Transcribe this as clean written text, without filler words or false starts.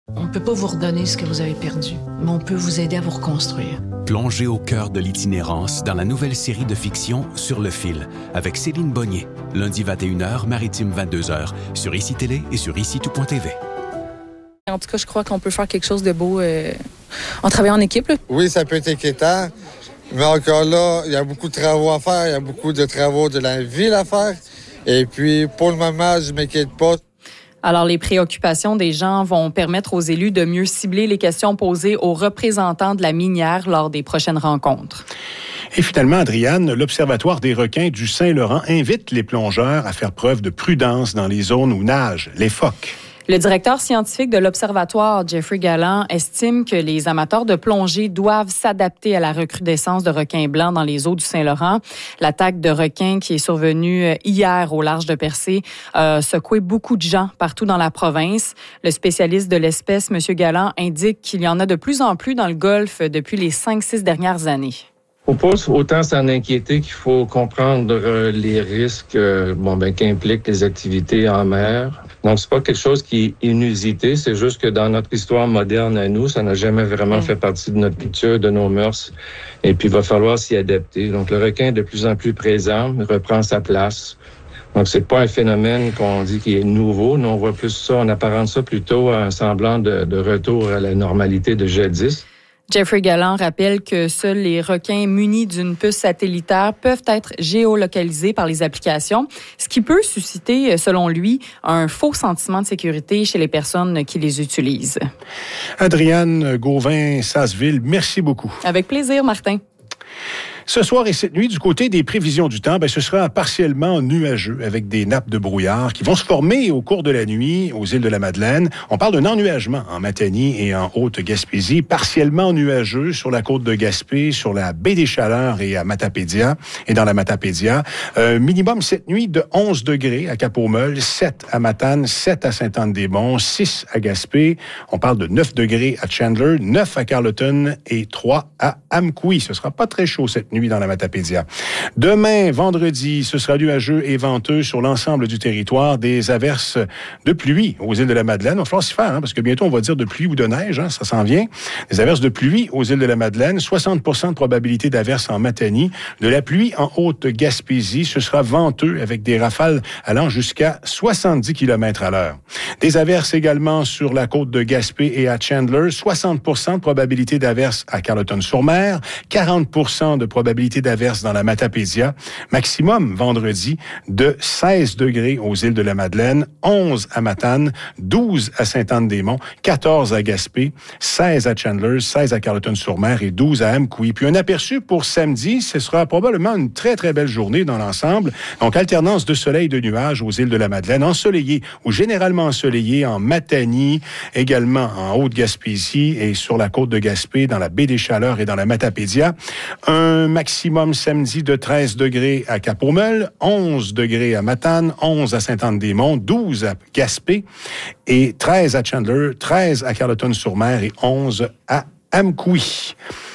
On ne peut pas vous redonner ce que vous avez perdu, mais on peut vous aider à vous reconstruire. Plongez au cœur de l'itinérance dans la nouvelle série de fiction Sur le fil, avec Céline Bonnier, lundi 21h, maritime 22h, sur ICI Télé et sur ICI-tout.tv. En tout cas, je crois qu'on peut faire quelque chose de beau en travaillant en équipe. Là. Oui, ça peut être inquiétant, mais encore là, il y a beaucoup de travaux à faire, il y a beaucoup de travaux de la ville à faire. Et puis, pour le moment, je ne m'inquiète pas. Alors, les préoccupations des gens vont permettre aux élus de mieux cibler les questions posées aux représentants de la minière lors des prochaines rencontres. Et finalement, Adriane, l'Observatoire des requins du Saint-Laurent invite les plongeurs à faire preuve de prudence dans les zones où nagent les phoques. Le directeur scientifique de l'Observatoire, Jeffrey Galland, estime que les amateurs de plongée doivent s'adapter à la recrudescence de requins blancs dans les eaux du Saint-Laurent. L'attaque de requins qui est survenue hier au large de Percé a secoué beaucoup de gens partout dans la province. Le spécialiste de l'espèce, M. Galland, indique qu'il y en a de plus en plus dans le Golfe depuis les 5-6 dernières années. Il ne faut pas autant s'en inquiéter qu'il faut comprendre les risques qu'impliquent les activités en mer. Donc, c'est pas quelque chose qui est inusité, c'est juste que dans notre histoire moderne à nous, ça n'a jamais vraiment fait partie de notre culture, de nos mœurs. Et puis, il va falloir s'y adapter. Donc, le requin est de plus en plus présent, reprend sa place. Donc, c'est pas un phénomène qu'on dit qui est nouveau. Nous, on voit plus ça, on apparente ça plutôt à un semblant de retour à la normalité de jadis. Jeffrey Galland rappelle que seuls les requins munis d'une puce satellitaire peuvent être géolocalisés par les applications, ce qui peut susciter, selon lui, un faux sentiment de sécurité chez les personnes qui les utilisent. Adriane Gauvin-Sasseville, merci beaucoup. Avec plaisir, Martin. Ce soir et cette nuit, du côté des prévisions du temps, ce sera partiellement nuageux avec des nappes de brouillard qui vont se former au cours de la nuit aux îles de la Madeleine. On parle d'un ennuagement en Matanie et en Haute-Gaspésie, partiellement nuageux sur la côte de Gaspé, sur la baie des Chaleurs et à Matapédia et dans la Matapédia. Minimum cette nuit de 11 degrés à Cap-aux-Meules, 7 à Matane, 7 à Sainte-Anne-des-Monts, 6 à Gaspé. On parle de 9 degrés à Chandler, 9 à Carleton et 3 à Amqui. Ce sera pas très chaud cette nuit dans la Matapédia. Demain, vendredi, ce sera nuageux et venteux sur l'ensemble du territoire. Des averses de pluie aux îles de la Madeleine. Il va falloir s'y faire, parce que bientôt, on va dire de pluie ou de neige. Ça s'en vient. Des averses de pluie aux îles de la Madeleine. 60% de probabilité d'averses en Matanie. De la pluie en Haute-Gaspésie. Ce sera venteux avec des rafales allant jusqu'à 70 km à l'heure. Des averses également sur la côte de Gaspé et à Chandler. 60% de probabilité d'averses à Carleton-sur-Mer. 40% de probabilité d'averses dans la Matapédia. Maximum vendredi de 16 degrés aux îles de la Madeleine, 11 à Matane, 12 à Sainte-Anne-des-Monts, 14 à Gaspé, 16 à Chandler, 16 à Carleton-sur-Mer et 12 à Amqui. Puis un aperçu pour samedi, ce sera probablement une très, très belle journée dans l'ensemble. Donc, alternance de soleil et de nuages aux îles de la Madeleine, ensoleillé ou généralement ensoleillé en Matanie, également en Haute-Gaspésie et sur la côte de Gaspé, dans la baie des Chaleurs et dans la Matapédia. Un maximum samedi de 13 degrés à Cap-aux-Meules, 11 degrés à Matane, 11 à Sainte-Anne-des-Monts, 12 à Gaspé et 13 à Chandler, 13 à Carleton-sur-Mer et 11 à Amqui.